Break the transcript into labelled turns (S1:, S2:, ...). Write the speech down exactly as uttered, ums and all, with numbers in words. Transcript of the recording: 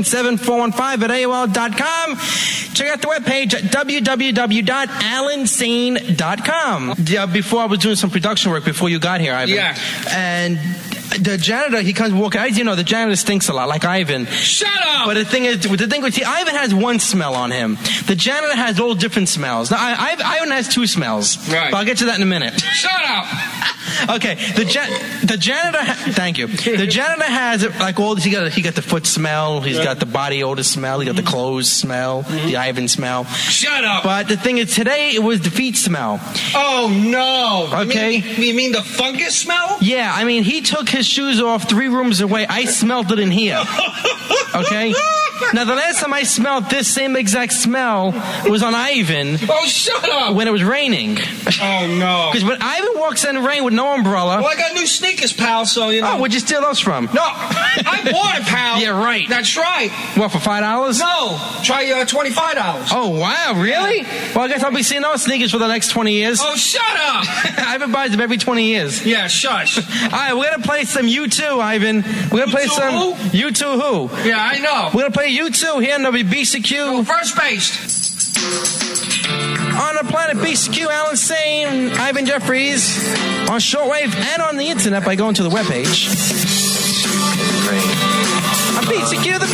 S1: seven four one five at A O L dot com. Check out the webpage at w w w dot alan sane dot com. Yeah, before I was doing some production work before you got here, Ivan.
S2: Yeah.
S1: And the janitor, he comes walking. As you know, the janitor stinks a lot, like Ivan.
S2: Shut up!
S1: But the thing is, the thing with see, Ivan has one smell on him. The janitor has all different smells. Now, I, I, Ivan has two smells.
S2: Right.
S1: But I'll get to that in a minute.
S2: Shut up!
S1: Okay, the ja- the janitor. Ha- thank you. The janitor has like all. He got he got the foot smell. He's got the body odor smell. He got the clothes smell. Mm-hmm. The Ivan smell.
S2: Shut up!
S1: But the thing is, today it was the feet smell.
S2: Oh no!
S1: Okay.
S2: You mean, you mean the fungus smell?
S1: Yeah, I mean he took his shoes off three rooms away. I smelled it in here. Okay. Now, the last time I smelled this same exact smell was on Ivan.
S2: Oh, shut up!
S1: When it was raining.
S2: Oh, no.
S1: Because when Ivan walks in the rain with no umbrella...
S2: Well, I got new sneakers, pal, so, you know...
S1: Oh, where'd you steal those from?
S2: No, I bought it, pal.
S1: Yeah, right.
S2: That's right.
S1: What, for five dollars?
S2: No, try uh, twenty-five dollars.
S1: Oh, wow, really? Yeah. Well, I guess I'll be seeing those sneakers for the next twenty years.
S2: Oh, shut up!
S1: Ivan buys them every twenty years.
S2: Yeah, shush.
S1: All right, we're going to play some U two, Ivan. We're going to play some...
S2: Who?
S1: U two who?
S2: Yeah, I know.
S1: We're going to play U two here on B C Q.
S2: No, first base.
S1: On the planet B C Q, Alan Sane, Ivan Jeffries, on shortwave and on the internet by going to the webpage. Great. On B C Q, the